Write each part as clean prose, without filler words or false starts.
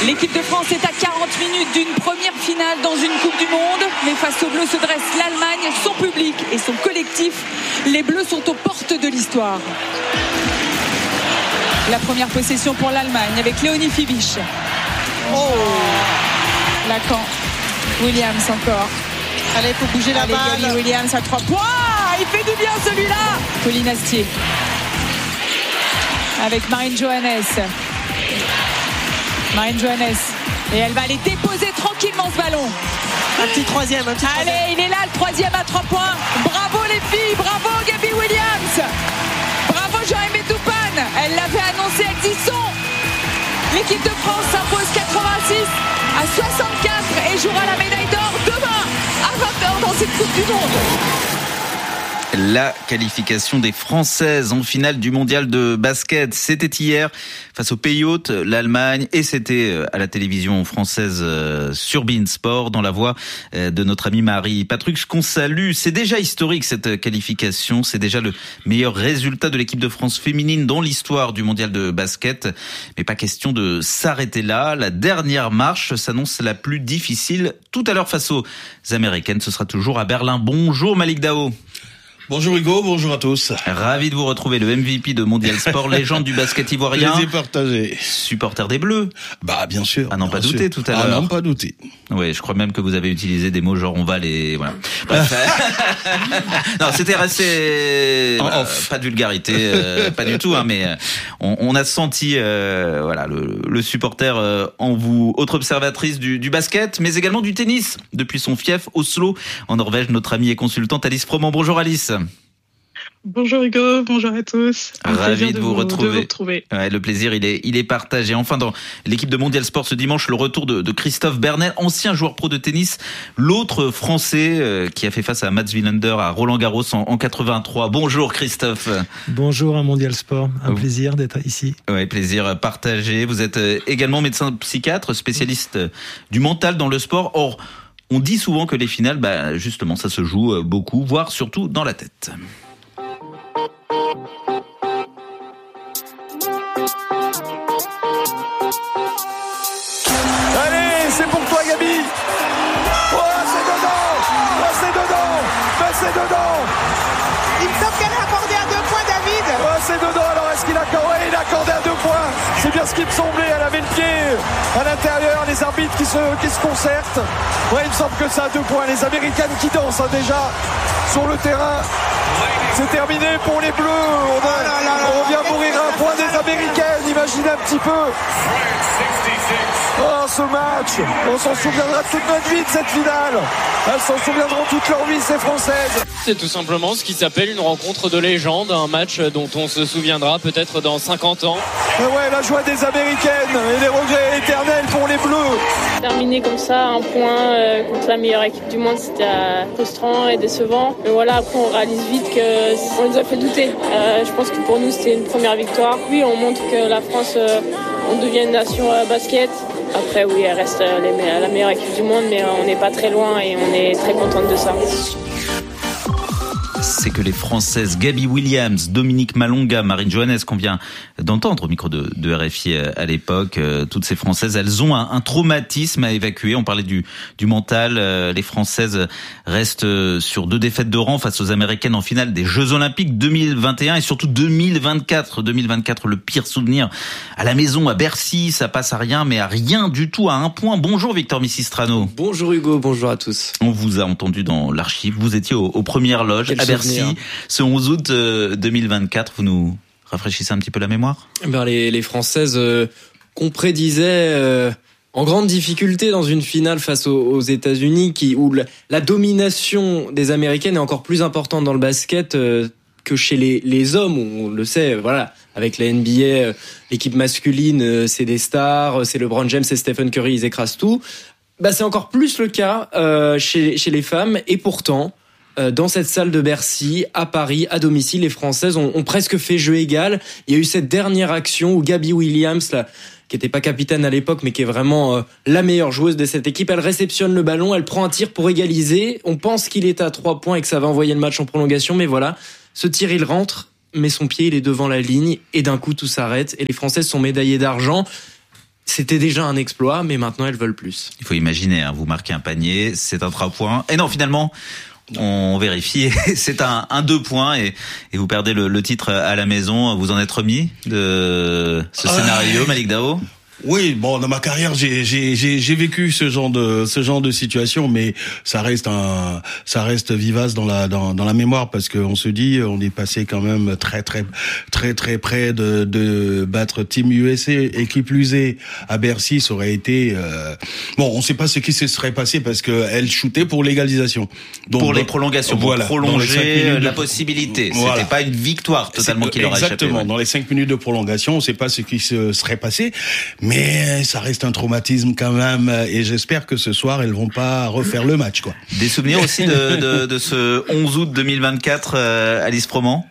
L'équipe de France est à 40 minutes d'une première finale dans une Coupe du Monde. Mais face aux Bleus se dresse l'Allemagne, son public et son collectif. Les Bleus sont aux portes de l'histoire. La première possession pour l'Allemagne avec Léonie Fibisch. Lacan. Williams encore. Allez, il faut bouger la balle. Gary Williams à 3 points. Il fait du bien celui-là. Pauline Astier. Avec Marine Johannes. Et elle va aller déposer tranquillement ce ballon. Un petit troisième. Allez, il est là le troisième à 3 points. Bravo les filles, bravo Gabi Williams. Bravo Jean-Aimé Toupane. Elle l'avait annoncé avec Disson. L'équipe de France s'impose 86 à 64 et jouera la médaille d'or demain à 20h dans cette Coupe du Monde. La qualification des Françaises en finale du mondial de basket, c'était hier face au pays hôte, l'Allemagne, et c'était à la télévision française sur beIN Sport, dans la voix de notre amie Marie Patrux, qu'on salue. C'est déjà historique cette qualification, c'est déjà le meilleur résultat de l'équipe de France féminine dans l'histoire du mondial de basket. Mais pas question de s'arrêter là, la dernière marche s'annonce la plus difficile. Tout à l'heure face aux Américaines, ce sera toujours à Berlin. Bonjour Malik Dao. Bonjour Hugo, bonjour à tous. Ravi de vous retrouver, le MVP de Mondial Sport, légende du basket ivoirien. Plaisir partagé. Supporter des Bleus. Bah bien sûr. Ah non, pas douté tout à l'heure. Ah non, pas douté. Oui, je crois même que vous avez utilisé des mots genre on va les... Voilà. Bref. Non, c'était resté... Voilà, pas de vulgarité, pas du tout, hein, mais on a senti voilà, le supporter en vous. Autre observatrice du basket, mais également du tennis. Depuis son fief, Oslo, en Norvège, notre amie et consultante Alice Froment. Bonjour Alice. Bonjour Hugo, bonjour à tous. Ravi de vous retrouver. Ouais, le plaisir, il est partagé. Enfin, dans l'équipe de Mondial Sport ce dimanche, le retour de Christophe Bernel, ancien joueur pro de tennis, l'autre Français qui a fait face à Mats Wilander à Roland-Garros en 83. Bonjour Christophe. Bonjour à Mondial Sport, un plaisir d'être ici. Ouais, plaisir partagé. Vous êtes également médecin psychiatre, spécialiste du mental dans le sport. Or, on dit souvent que les finales, justement, ça se joue beaucoup, voire surtout dans la tête. Allez, c'est pour toi Gabi. C'est dedans. Il me semble qu'elle a accordé à 2 points, David. C'est dedans, alors est-ce qu'il a accordé à 2 points? C'est bien ce qui me semblait, elle avait le pied à l'intérieur, les arbitres qui se concertent. Ouais, il me semble que ça à 2 points. Les Américaines qui dansent déjà sur le terrain. C'est terminé pour les Bleus. On vient mourir à un point des Américaines, imaginez un petit peu. Oh, ce match, on s'en souviendra toute notre vie de cette finale. Elles s'en souviendront toute leur vie, ces Françaises. C'est tout simplement ce qui s'appelle une rencontre de légende, un match dont on se souviendra peut-être dans 50 ans. Et ouais, la joie des Américaines et les regrets éternels pour les Bleus. Terminer comme ça, un point contre la meilleure équipe du monde, c'était frustrant et décevant. Mais voilà, après on réalise vite qu'on nous a fait douter. Je pense que pour nous c'était une première victoire. Oui, on montre que la France, on devient une nation basket. Après oui, elle reste la meilleure équipe du monde, mais on n'est pas très loin et on est très contente de ça. C'est que les Françaises Gabi Williams, Dominique Malonga, Marine Johannes qu'on vient d'entendre au micro de RFI à l'époque, toutes ces Françaises, elles ont un traumatisme à évacuer. On parlait du mental. Les Françaises restent sur 2 défaites de rang face aux Américaines en finale des Jeux Olympiques 2021 et surtout 2024. 2024, le pire souvenir à la maison, à Bercy. Ça passe à rien, mais à rien du tout, à 1 point. Bonjour Victor Missistrano. Bonjour Hugo, bonjour à tous. On vous a entendu dans l'archive. Vous étiez aux premières loges à Bercy, ce 11 août 2024. Vous nous rafraîchissez un petit peu la mémoire? Les Françaises qu'on prédisait en grande difficulté dans une finale face aux États-Unis, où la domination des Américaines est encore plus importante dans le basket que chez les hommes. On le sait, voilà, avec la NBA, l'équipe masculine, c'est des stars, c'est LeBron James, c'est Stephen Curry, ils écrasent tout. C'est encore plus le cas chez les femmes, et pourtant, dans cette salle de Bercy, à Paris, à domicile, les Françaises ont presque fait jeu égal. Il y a eu cette dernière action où Gabi Williams, là, qui était pas capitaine à l'époque, mais qui est vraiment la meilleure joueuse de cette équipe, elle réceptionne le ballon, elle prend un tir pour égaliser. On pense qu'il est à 3 points et que ça va envoyer le match en prolongation, mais voilà, ce tir il rentre, mais son pied il est devant la ligne, et d'un coup tout s'arrête, et les Françaises sont médaillées d'argent. c'était déjà un exploit, mais maintenant elles veulent plus. Il faut imaginer, vous marquez un panier, c'est un 3 points. Et non, finalement, on vérifie, c'est un 2 points et vous perdez le titre à la maison. Vous en êtes remis de ce scénario, Malik Dao? Oui, bon, dans ma carrière, j'ai vécu ce genre de situation, mais ça reste vivace dans la mémoire, parce qu'on se dit, on est passé quand même très près de battre Team USA, et qui plus est, à Bercy, ça aurait été, bon, on sait pas ce qui se serait passé parce que elle shootait pour l'égalisation. Donc, pour les prolongations, voilà, pour prolonger la possibilité. Voilà. C'était pas une victoire totalement qui leur a échappé. Exactement. Dans les 5 minutes de prolongation, on sait pas ce qui se serait passé. Mais ça reste un traumatisme quand même, et j'espère que ce soir elles vont pas refaire le match, quoi. Des souvenirs aussi de ce 11 août 2024, Alice Froment?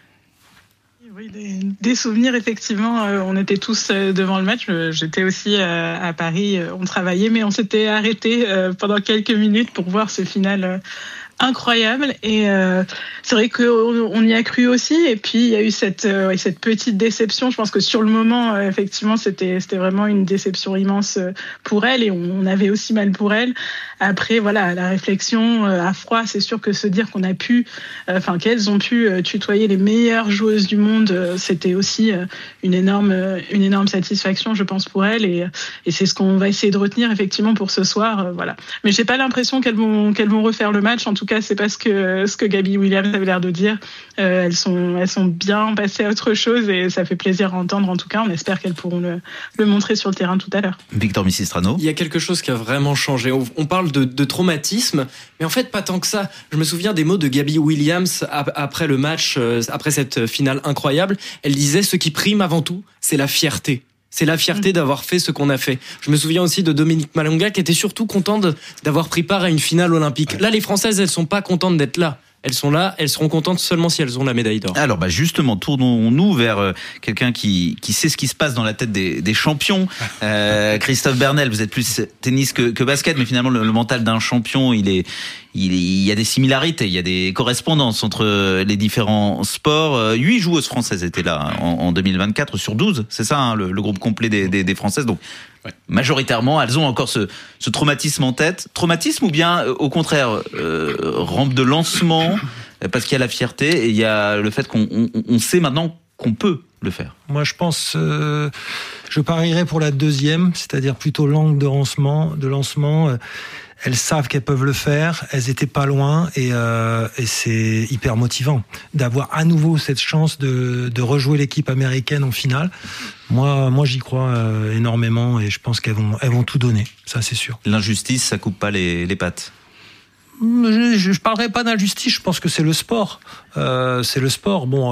Oui, des souvenirs, effectivement. On était tous devant le match. J'étais aussi à Paris. On travaillait, mais on s'était arrêté pendant quelques minutes pour voir ce final incroyable. Et c'est vrai qu'on y a cru aussi. Et puis il y a eu cette petite déception. Je pense que sur le moment, effectivement, c'était vraiment une déception immense pour elle, et on avait aussi mal pour elle. Après, voilà, la réflexion à froid, c'est sûr que se dire qu'on a pu, qu'elles ont pu tutoyer les meilleures joueuses du monde, c'était aussi une énorme satisfaction, je pense, pour elle. Et c'est ce qu'on va essayer de retenir effectivement pour ce soir, voilà. Mais j'ai pas l'impression qu'elles vont refaire le match. En tout cas, c'est pas ce que Gabby Williams avait l'air de dire. Elles sont bien passées à autre chose, et ça fait plaisir à entendre. En tout cas, on espère qu'elles pourront le montrer sur le terrain tout à l'heure. Victor Missistrano. Il y a quelque chose qui a vraiment changé. On parle de traumatisme, mais en fait pas tant que ça. Je me souviens des mots de Gabby Williams après le match, après cette finale incroyable. Elle disait: ce qui prime avant tout, c'est la fierté. C'est la fierté d'avoir fait ce qu'on a fait. Je me souviens aussi de Dominique Malonga, qui était surtout contente d'avoir pris part à une finale olympique. Là, les Françaises, elles sont pas contentes d'être là. Elles sont là, elles seront contentes seulement si elles ont la médaille d'or. Alors justement, tournons-nous vers quelqu'un qui sait ce qui se passe dans la tête des champions. Christophe Bernel, vous êtes plus tennis que basket, mais finalement le mental d'un champion, il y a des similarités, il y a des correspondances entre les différents sports. 8 joueuses françaises étaient là en 2024 sur 12, c'est ça, hein, le groupe complet des Françaises. Donc majoritairement, elles ont encore ce traumatisme en tête. Traumatisme, ou bien au contraire rampe de lancement, parce qu'il y a la fierté et il y a le fait qu'on sait maintenant qu'on peut le faire. Moi, je pense, je parierais pour la deuxième, c'est-à-dire plutôt l'angle de lancement. Elles savent qu'elles peuvent le faire, elles étaient pas loin, et c'est hyper motivant d'avoir à nouveau cette chance de rejouer l'équipe américaine en finale. Moi, j'y crois énormément, et je pense qu'elles vont tout donner, ça c'est sûr. L'injustice, ça coupe pas les pattes. Je parlerai pas d'injustice, je pense que c'est le sport. C'est le sport. Bon,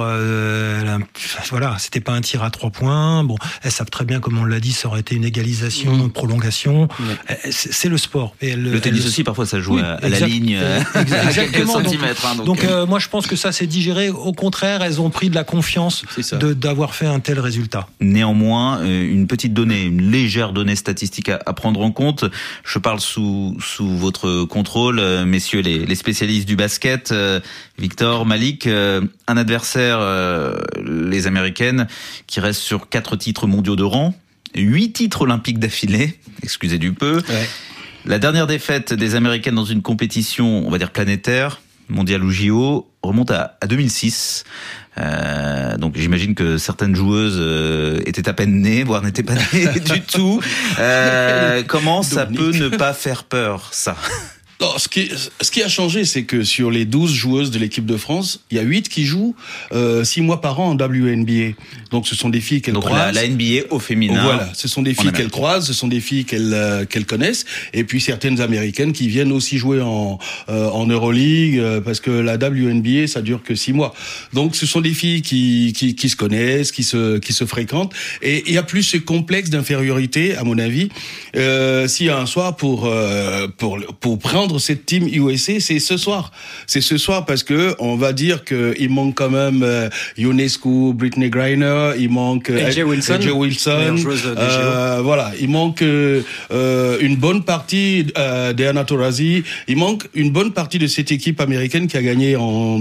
voilà, c'était pas un tir à 3 points. Bon, elles savent très bien, comme on l'a dit, ça aurait été une égalisation, une prolongation. C'est le sport. Et le tennis aussi, parfois, ça joue à la ligne, à quelques centimètres. Donc, moi, je pense que ça s'est digéré. Au contraire, elles ont pris de la confiance d'avoir fait un tel résultat. Néanmoins, une petite donnée, une légère donnée statistique à prendre en compte. Je parle sous votre contrôle, messieurs les spécialistes du basket, Victor, Malik, un adversaire, les Américaines, qui restent sur 4 titres mondiaux de rang, 8 titres olympiques d'affilée, excusez du peu. Ouais. La dernière défaite des Américaines dans une compétition, on va dire planétaire, mondiale ou JO, remonte à 2006. Donc j'imagine que certaines joueuses étaient à peine nées, voire n'étaient pas nées du tout. Comment ça peut ne pas faire peur, ça ? Non, ce qui a changé, c'est que sur les 12 joueuses de l'équipe de France, il y a 8 qui jouent 6 mois par an en WNBA. Donc ce sont des filles qu'elles croisent. La NBA au féminin. Voilà, ce sont des filles qu'elles croisent, ce sont des filles qu'elles connaissent, et puis certaines américaines qui viennent aussi jouer en Euroleague, parce que la WNBA ça dure que 6 mois. Donc ce sont des filles qui se connaissent, qui se fréquentent, et il y a plus ce complexe d'infériorité, à mon avis. S'il y a un soir pour prendre prendre cette team USA, c'est ce soir. C'est ce soir parce que on va dire que il manque quand même Ionescu, Brittney Griner, il manque AJ Wilson, voilà, il manque une bonne partie d'Anna Taurasi, il manque une bonne partie de cette équipe américaine qui a gagné en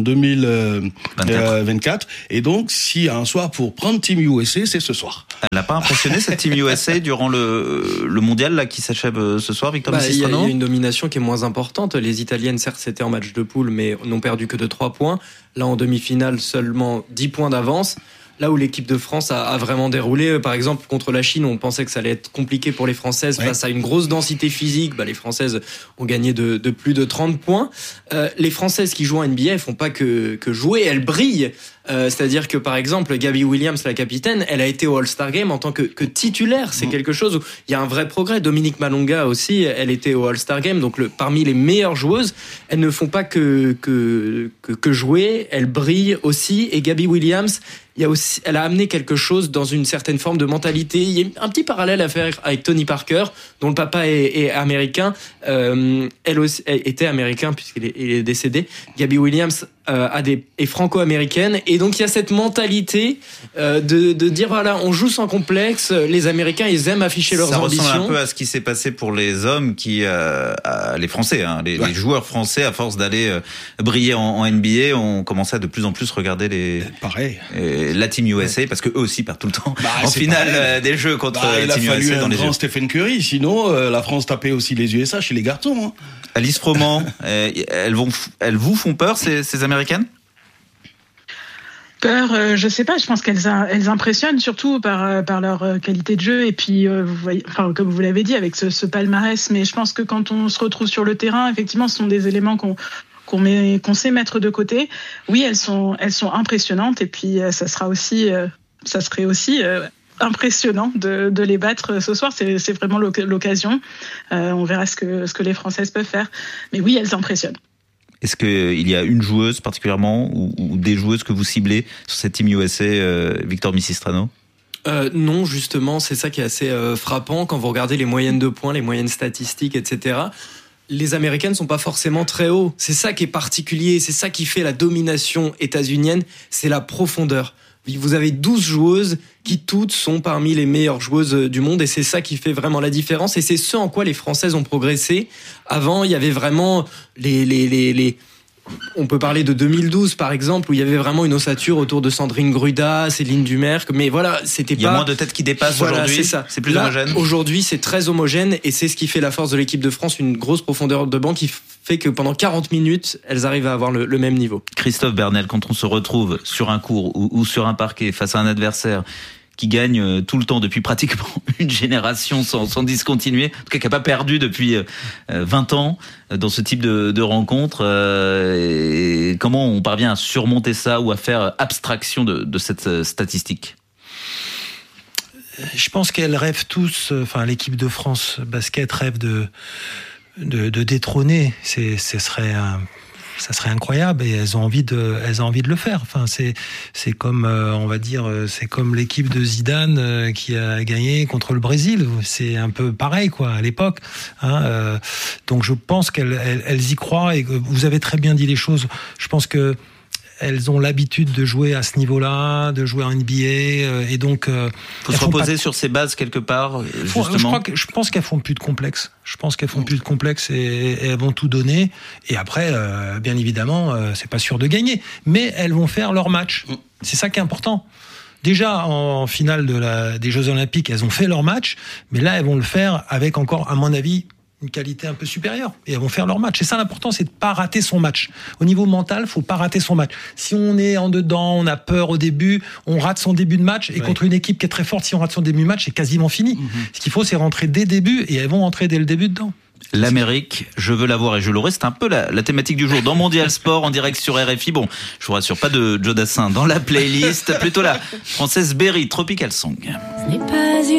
2024. Et donc, s'il y a un soir pour prendre Team USA, c'est ce soir. Elle n'a pas impressionné cette Team USA durant le mondial là qui s'achève ce soir, Victor Misistrano? Il y a une domination qui est moins importante. Les Italiennes, certes, c'était en match de poule, mais n'ont perdu que de 3 points. Là, en demi-finale, seulement 10 points d'avance. Là où l'équipe de France a vraiment déroulé, par exemple, contre la Chine, on pensait que ça allait être compliqué pour les Françaises face à une grosse densité physique. Les Françaises ont gagné de plus de 30 points. Les Françaises qui jouent en NBA, elles font pas que jouer, elles brillent. C'est-à-dire que, par exemple, Gabby Williams, la capitaine, elle a été au All-Star Game en tant que titulaire. C'est quelque chose où il y a un vrai progrès. Dominique Malonga aussi, elle était au All-Star Game, donc parmi les meilleures joueuses. Elles ne font pas que jouer, elles brillent aussi. Et Gabby Williams, elle a amené quelque chose dans une certaine forme de mentalité. Il y a un petit parallèle à faire avec Tony Parker, dont le papa est américain. Elle aussi était américain puisqu'il est décédé. Gabby Williams est franco-américaine, et donc il y a cette mentalité de dire voilà, on joue sans complexe. Les Américains, ils aiment afficher leurs ambitions. Ça ressemble un peu à ce qui s'est passé pour les hommes les Français, les joueurs français, à force d'aller briller en NBA, ont commencé à de plus en plus regarder la Team USA, parce que eux aussi perdent tout le temps en finale des jeux contre la Team USA dans les jeux. Il a fallu un grand Stephen Curry, sinon la France tapait aussi les USA chez les garçons. Alice Froment, elles vous font peur, ces Américaines? Peur, je sais pas. Je pense qu'elles impressionnent surtout par leur qualité de jeu, et puis vous voyez, comme vous l'avez dit, avec ce palmarès. Mais je pense que quand on se retrouve sur le terrain, effectivement, ce sont des éléments qu'on sait mettre de côté. Oui, elles sont impressionnantes, et puis ça serait aussi impressionnant de les battre ce soir. C'est vraiment l'occasion. On verra ce que les Françaises peuvent faire. Mais oui, elles impressionnent. Est-ce qu'il y a une joueuse particulièrement ou des joueuses que vous ciblez sur cette Team USA, Victor Misistrano? Non, justement, c'est ça qui est assez frappant quand vous regardez les moyennes de points, les moyennes statistiques, etc. Les Américaines sont pas forcément très hauts. C'est ça qui est particulier, c'est ça qui fait la domination états-unienne, c'est la profondeur. Vous avez 12 joueuses qui toutes sont parmi les meilleures joueuses du monde, et c'est ça qui fait vraiment la différence, et c'est ce en quoi les Françaises ont progressé. Avant, il y avait vraiment on peut parler de 2012 par exemple, où il y avait vraiment une ossature autour de Sandrine Gruda, Céline Dumerc, mais voilà, c'était pas... Il y a moins de têtes qui dépassent aujourd'hui, c'est ça. C'est plus homogène. Aujourd'hui, c'est très homogène, et c'est ce qui fait la force de l'équipe de France, une grosse profondeur de banc qui fait que pendant 40 minutes, elles arrivent à avoir le même niveau. Christophe Bernel, quand on se retrouve sur un court ou sur un parquet face à un adversaire qui gagne tout le temps depuis pratiquement une génération sans discontinuer, en tout cas qui n'a pas perdu depuis 20 ans dans ce type de rencontre, et comment on parvient à surmonter ça ou à faire abstraction de cette statistique? Je pense qu'elles rêvent tous, l'équipe de France basket rêve de détrôner. Ça serait incroyable, et elles ont envie de le faire. C'est comme, on va dire, c'est comme l'équipe de Zidane qui a gagné contre le Brésil. C'est un peu pareil, à l'époque. Donc je pense qu'elles y croient, et vous avez très bien dit les choses. Je pense que elles ont l'habitude de jouer à ce niveau-là, de jouer en NBA, et donc... faut se reposer sur ces bases quelque part, justement. Je pense qu'elles font plus de complexe. Je pense qu'elles font plus de complexe, et elles vont tout donner. Et après, bien évidemment, c'est pas sûr de gagner, mais elles vont faire leur match. C'est ça qui est important. Déjà, en finale des Jeux Olympiques, elles ont fait leur match, mais là, elles vont le faire avec encore, à mon avis, une qualité un peu supérieure, et elles vont faire leur match. Et ça, l'important, c'est de pas rater son match. Au niveau mental, faut pas rater son match. Si on est en dedans, on a peur au début, on rate son début de match, et contre une équipe qui est très forte, si on rate son début de match, c'est quasiment fini. Ce qu'il faut, c'est rentrer dès le début, et elles vont rentrer dès le début dedans. L'Amérique, je veux la voir et je l'aurai, c'est un peu la thématique du jour dans Mondial Sport en direct sur RFI. Bon, je vous rassure, pas de Joe Dassin dans la playlist, plutôt la française Berry, Tropical Song.